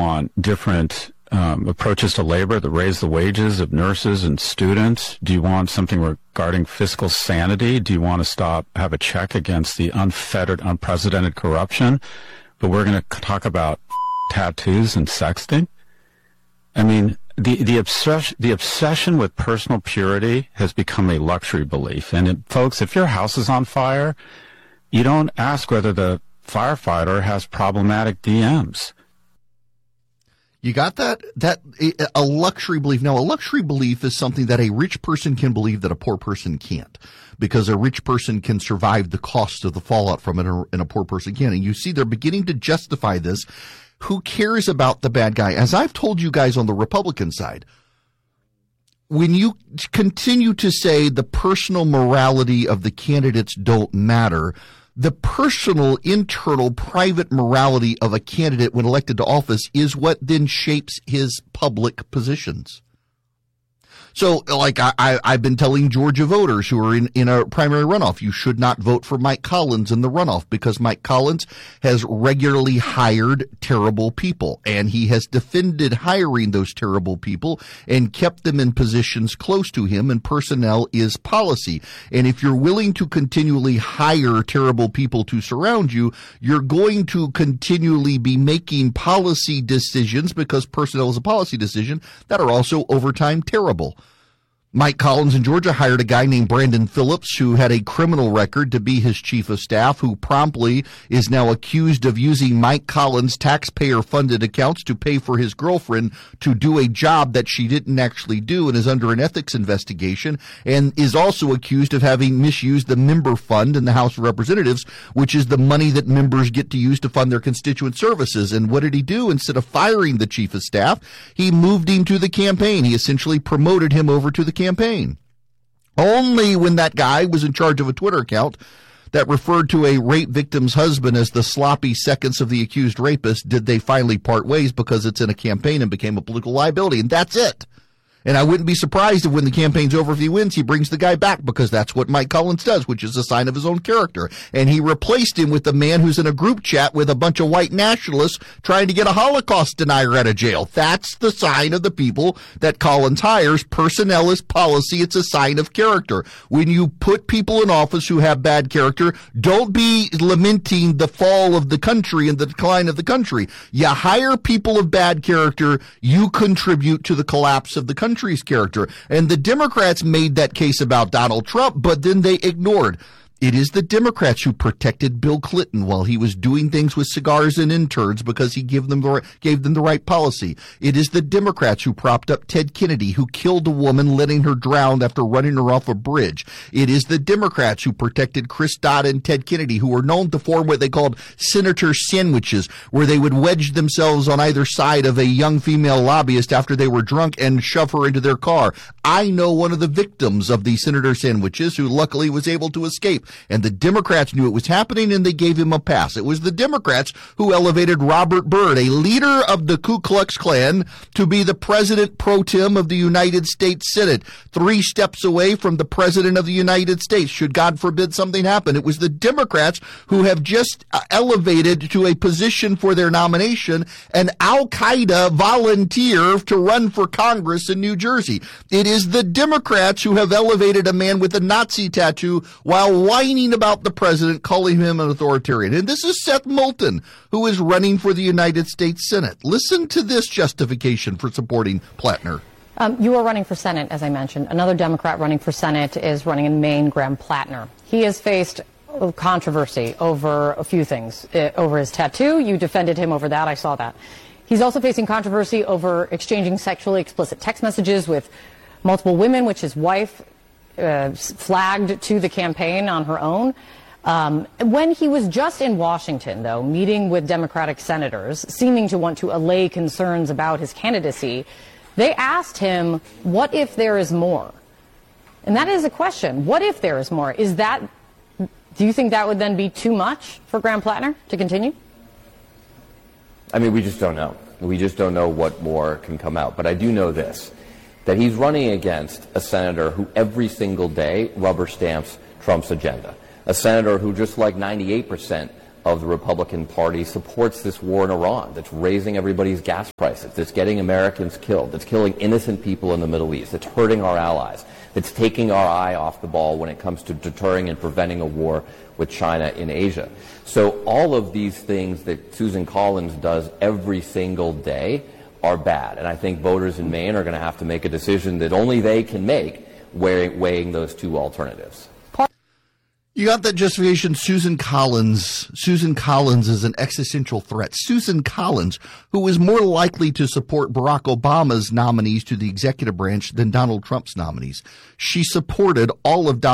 want different approaches to labor that raise the wages of nurses and students? Do you want something regarding fiscal sanity? Do you want to have a check against the unfettered, unprecedented corruption? But we're going to talk about tattoos and sexting? I mean, the obsession with personal purity has become a luxury belief. And folks, if your house is on fire, you don't ask whether the firefighter has problematic DMs. You got that? A luxury belief. Now, a luxury belief is something that a rich person can believe that a poor person can't, because a rich person can survive the cost of the fallout from it, and a poor person can't. And you see, they're beginning to justify this. Who cares about the bad guy? As I've told you guys on the Republican side, when you continue to say the personal morality of the candidates don't matter, the personal, internal, private morality of a candidate when elected to office is what then shapes his public positions. So, like I've been telling Georgia voters who are in a primary runoff, you should not vote for Mike Collins in the runoff, because Mike Collins has regularly hired terrible people, and he has defended hiring those terrible people and kept them in positions close to him, and personnel is policy. And if you're willing to continually hire terrible people to surround you, you're going to continually be making policy decisions, because personnel is a policy decision, that are also over time terrible. Mike Collins in Georgia hired a guy named Brandon Phillips, who had a criminal record, to be his chief of staff, who promptly is now accused of using Mike Collins' taxpayer-funded accounts to pay for his girlfriend to do a job that she didn't actually do, and is under an ethics investigation, and is also accused of having misused the member fund in the House of Representatives, which is the money that members get to use to fund their constituent services. And what did he do? Instead of firing the chief of staff, he moved him to the campaign. He essentially promoted him over to the campaign. Only when that guy was in charge of a Twitter account that referred to a rape victim's husband as the sloppy seconds of the accused rapist did they finally part ways, because it's in a campaign and became a political liability. And that's it. And I wouldn't be surprised if when the campaign's over, if he wins, he brings the guy back, because that's what Mike Collins does, which is a sign of his own character. And he replaced him with a man who's in a group chat with a bunch of white nationalists trying to get a Holocaust denier out of jail. That's the sign of the people that Collins hires. Personnel is policy. It's a sign of character. When you put people in office who have bad character, don't be lamenting the fall of the country and the decline of the country. You hire people of bad character, you contribute to the collapse of the country's character. And the Democrats made that case about Donald Trump, but then they ignored. It is the Democrats who protected Bill Clinton while he was doing things with cigars and interns, because he gave them the right policy. It is the Democrats who propped up Ted Kennedy, who killed a woman, letting her drown after running her off a bridge. It is the Democrats who protected Chris Dodd and Ted Kennedy, who were known to form what they called senator sandwiches, where they would wedge themselves on either side of a young female lobbyist after they were drunk and shove her into their car. I know one of the victims of the senator sandwiches, who luckily was able to escape. And the Democrats knew it was happening, and they gave him a pass. It was the Democrats who elevated Robert Byrd, a leader of the Ku Klux Klan, to be the president pro tem of the United States Senate, 3 steps away from the president of the United States, should God forbid something happen. It was the Democrats who have just elevated to a position for their nomination an Al-Qaeda volunteer to run for Congress in New Jersey. It is the Democrats who have elevated a man with a Nazi tattoo while whining about the president, calling him an authoritarian. And this is Seth Moulton, who is running for the United States Senate. Listen to this justification for supporting Plattner. You are running for Senate, as I mentioned. Another Democrat running for Senate is running in Maine, Graham Plattner. He has faced controversy over a few things. Over his tattoo, you defended him over that. I saw that. He's also facing controversy over exchanging sexually explicit text messages with multiple women, which his wife flagged to the campaign on her own. When he was just in Washington, though, meeting with Democratic senators, seeming to want to allay concerns about his candidacy, they asked him, what if there is more? And that is a question. What if there is more? Do you think that would then be too much for Graham Plattner to continue? I mean, we just don't know. We just don't know what more can come out. But I do know this, that he's running against a senator who every single day rubber stamps Trump's agenda. A senator who, just like 98% of the Republican Party supports this war in Iran that's raising everybody's gas prices, that's getting Americans killed, that's killing innocent people in the Middle East, that's hurting our allies, that's taking our eye off the ball when it comes to deterring and preventing a war with China in Asia. So all of these things that Susan Collins does every single day are bad. And I think voters in Maine are going to have to make a decision that only they can make, weighing those two alternatives. You got that justification. Susan Collins is an existential threat. Susan Collins, who is more likely to support Barack Obama's nominees to the executive branch than Donald Trump's nominees. She supported all of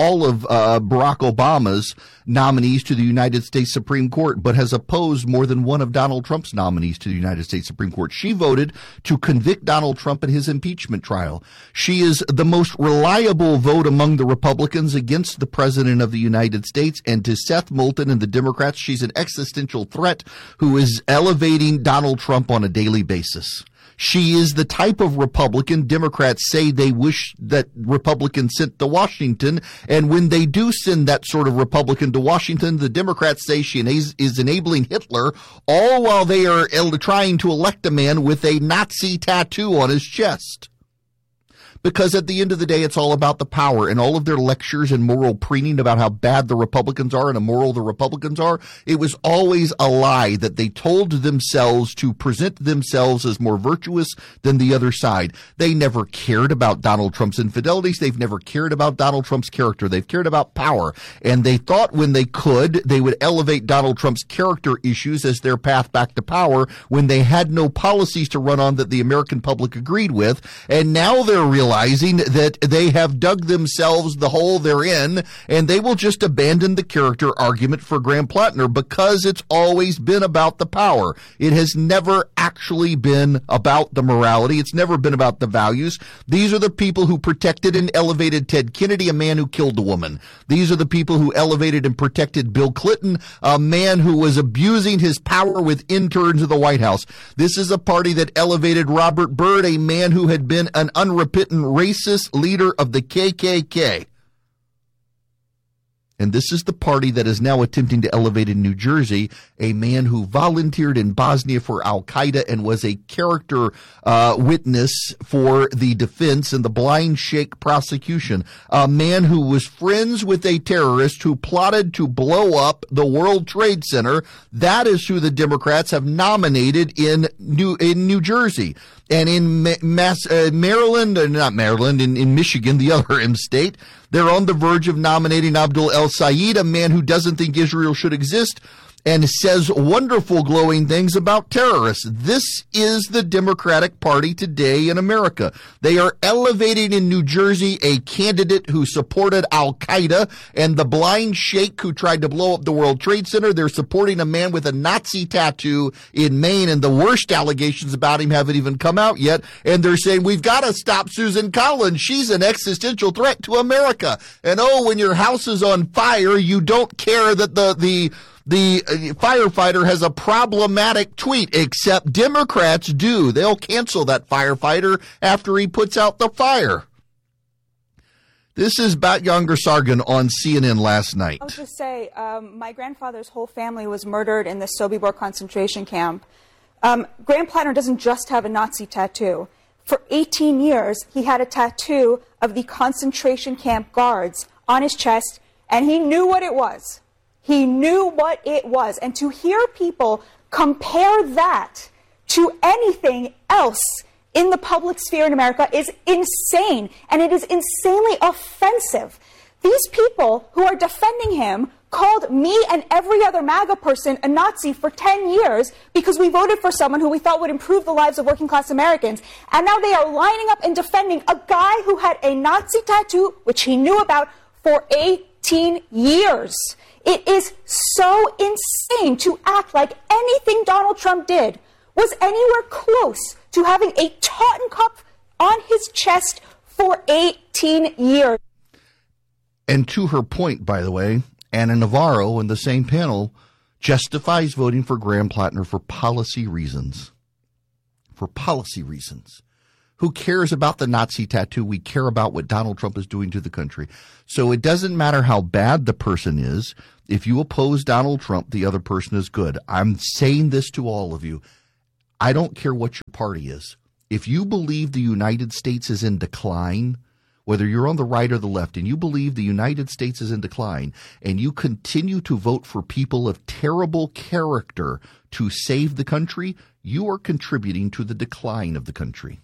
Barack Obama's nominees to the United States Supreme Court, but has opposed more than one of Donald Trump's nominees to the United States Supreme Court. She voted to convict Donald Trump in his impeachment trial. She is the most reliable vote among the Republicans against the president of the United States, and to Seth Moulton and the Democrats, she's an existential threat who is elevating Donald Trump on a daily basis. She is the type of Republican Democrats say they wish that Republicans sent to Washington, and when they do send that sort of Republican to Washington, the Democrats say she is enabling Hitler, all while they are trying to elect a man with a Nazi tattoo on his chest. Because at the end of the day, it's all about the power, and all of their lectures and moral preening about how bad the Republicans are and immoral the Republicans are. It was always a lie that they told themselves to present themselves as more virtuous than the other side. They never cared about Donald Trump's infidelities. They've never cared about Donald Trump's character. They've cared about power. And they thought when they could, they would elevate Donald Trump's character issues as their path back to power when they had no policies to run on that the American public agreed with. And now they're realizing that they have dug themselves the hole they're in, and they will just abandon the character argument for Graham Plattner because it's always been about the power. It has never actually been about the morality. It's never been about the values. These are the people who protected and elevated Ted Kennedy, a man who killed a woman. These are the people who elevated and protected Bill Clinton, a man who was abusing his power with interns of the White House. This is a party that elevated Robert Byrd, a man who had been an unrepentant racist leader of the KKK. And this is the party that is now attempting to elevate in New Jersey a man who volunteered in Bosnia for al-Qaeda and was a character witness for the defense and the blind sheikh prosecution. A man who was friends with a terrorist who plotted to blow up the World Trade Center. That is who the Democrats have nominated in New Jersey. And in Maryland, in Michigan, the other M state, they're on the verge of nominating Abdul El-Sayed, a man who doesn't think Israel should exist and says wonderful, glowing things about terrorists. This is the Democratic Party today in America. They are elevating in New Jersey a candidate who supported al-Qaeda and the blind sheikh who tried to blow up the World Trade Center. They're supporting a man with a Nazi tattoo in Maine, and the worst allegations about him haven't even come out yet. And they're saying, we've got to stop Susan Collins. She's an existential threat to America. And oh, when your house is on fire, you don't care that the firefighter has a problematic tweet, except Democrats do. They'll cancel that firefighter after he puts out the fire. This is Bat-Yanger Sargon on CNN last night. I'll just say, my grandfather's whole family was murdered in the Sobibor concentration camp. Graham Plattner doesn't just have a Nazi tattoo. For 18 years, he had a tattoo of the concentration camp guards on his chest, and he knew what it was. He knew what it was. And to hear people compare that to anything else in the public sphere in America is insane. And it is insanely offensive. These people who are defending him called me and every other MAGA person a Nazi for 10 years because we voted for someone who we thought would improve the lives of working class Americans. And now they are lining up and defending a guy who had a Nazi tattoo, which he knew about, for 18 years. It is so insane to act like anything Donald Trump did was anywhere close to having a Taunton Cup on his chest for 18 years. And to her point, by the way, Ana Navarro in the same panel justifies voting for Graham Plattner for policy reasons. For policy reasons. Who cares about the Nazi tattoo? We care about what Donald Trump is doing to the country. So it doesn't matter how bad the person is. If you oppose Donald Trump, the other person is good. I'm saying this to all of you. I don't care what your party is. If you believe the United States is in decline, whether you're on the right or the left, and you believe the United States is in decline, and you continue to vote for people of terrible character to save the country, you are contributing to the decline of the country.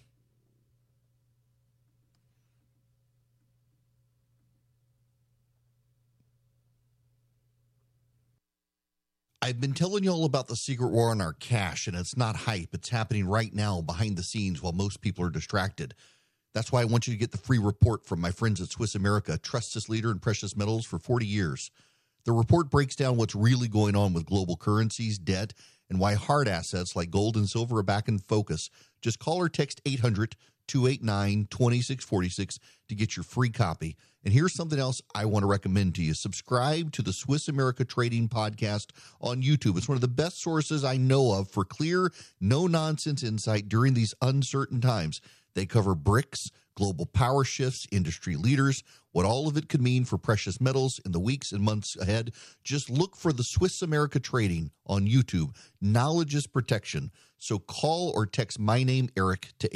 I've been telling you all about the secret war on our cash, and it's not hype. It's happening right now behind the scenes while most people are distracted. That's why I want you to get the free report from my friends at Swiss America, trusted leader in precious metals for 40 years. The report breaks down what's really going on with global currencies, debt, and why hard assets like gold and silver are back in focus. Just call or text 800-289-2646 to get your free copy. And here's something else I want to recommend to you. Subscribe to the Swiss America Trading Podcast on YouTube. It's one of the best sources I know of for clear, no-nonsense insight during these uncertain times. They cover BRICS, global power shifts, industry leaders, what all of it could mean for precious metals in the weeks and months ahead. Just look for the Swiss America Trading on YouTube. Knowledge is protection. So call or text my name, Eric, to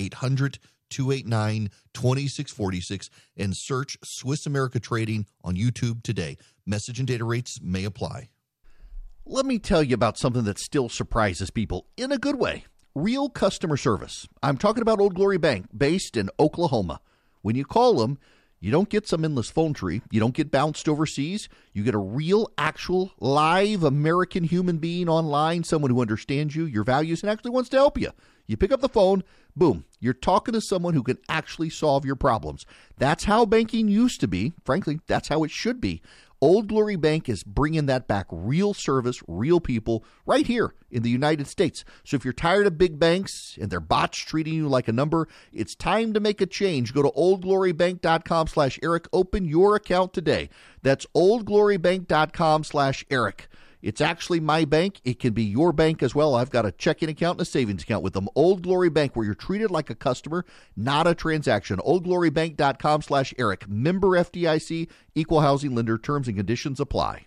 800-289-2646 and search Swiss America Trading on YouTube today. Message and data rates may apply. Let me tell you about something that still surprises people in a good way. Real customer service. I'm talking about Old Glory Bank, based in Oklahoma. When you call them, you don't get some endless phone tree. You don't get bounced overseas. You get a real, actual, live American human being online, someone who understands you, your values, and actually wants to help you. You pick up the phone, boom, you're talking to someone who can actually solve your problems. That's how banking used to be. Frankly, that's how it should be. Old Glory Bank is bringing that back. Real service, real people, right here in the United States. So if you're tired of big banks and their bots treating you like a number, it's time to make a change. Go to oldglorybank.com/Eric. Open your account today. That's oldglorybank.com/Eric. It's actually my bank. It can be your bank as well. I've got a checking account and a savings account with them. Old Glory Bank, where you're treated like a customer, not a transaction. oldglorybank.com/Eric. Member FDIC, equal housing lender. Terms and conditions apply.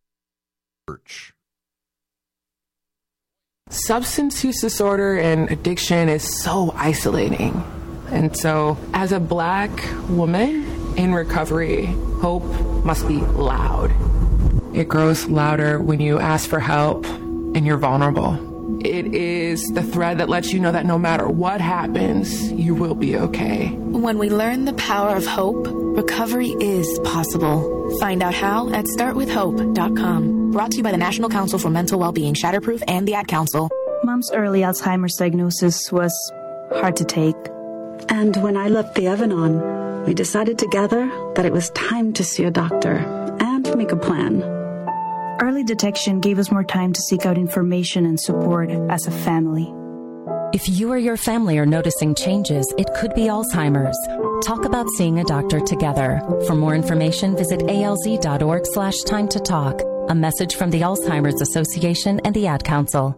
Substance use disorder and addiction is so isolating. And so as a Black woman in recovery, hope must be loud. It grows louder when you ask for help and you're vulnerable. It is the thread that lets you know that no matter what happens, you will be okay. When we learn the power of hope, recovery is possible. Find out how at startwithhope.com. Brought to you by the National Council for Mental Wellbeing, Shatterproof, and the Ad Council. Mom's early Alzheimer's diagnosis was hard to take. And when I left the Evan-On, we decided together that it was time to see a doctor and make a plan. Early detection gave us more time to seek out information and support as a family. If you or your family are noticing changes, it could be Alzheimer's. Talk about seeing a doctor together. For more information, visit alz.org/time to talk. A message from the Alzheimer's Association and the Ad Council.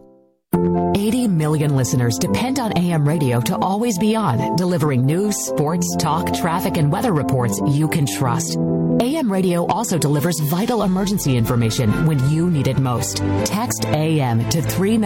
80 million listeners depend on AM radio to always be on, delivering news, sports, talk, traffic, and weather reports you can trust. AM radio also delivers vital emergency information when you need it most. Text AM to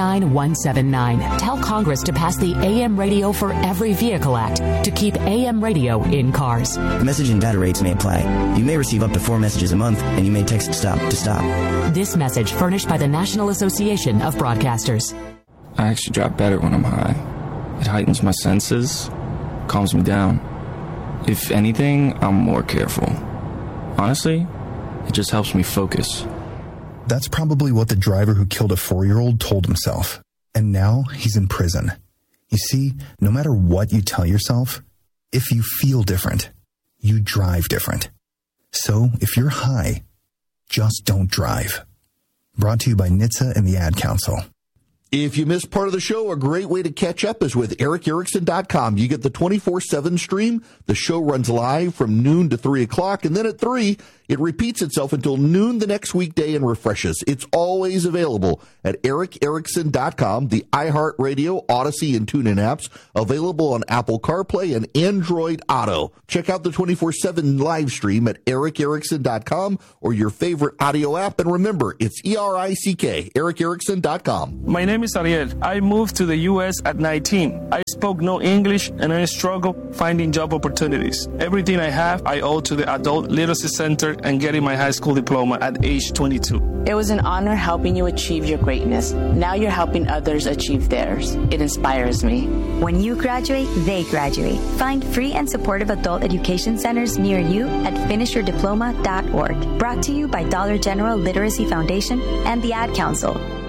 39179. Tell Congress to pass the AM Radio for Every Vehicle Act to keep AM radio in cars. Message and data rates may apply. You may receive up to 4 messages a month, and you may text STOP to stop. This message furnished by the National Association of Broadcasters. I actually drop better when I'm high. It heightens my senses, calms me down. If anything, I'm more careful. Honestly, it just helps me focus. That's probably what the driver who killed a 4-year-old told himself. And now he's in prison. You see, no matter what you tell yourself, if you feel different, you drive different. So if you're high, just don't drive. Brought to you by NHTSA and the Ad Council. If you missed part of the show, a great way to catch up is with EricErickson.com. You get the 24/7 stream. The show runs live from noon to 3 o'clock, and then at 3, it repeats itself until noon the next weekday and refreshes. It's always available at EricErickson.com, the iHeartRadio, Odyssey, and TuneIn apps, available on Apple CarPlay and Android Auto. Check out the 24/7 live stream at EricErickson.com or your favorite audio app. And remember, it's ERICK, EricErickson.com. My name is Ariel. I moved to the U.S. at 19. I spoke no English and I struggled finding job opportunities. Everything I have, I owe to the Adult Literacy Center and getting my high school diploma at age 22. It was an honor helping you achieve your greatness. Now you're helping others achieve theirs. It inspires me. When you graduate, they graduate. Find free and supportive adult education centers near you at finishyourdiploma.org. Brought to you by Dollar General Literacy Foundation and the Ad Council.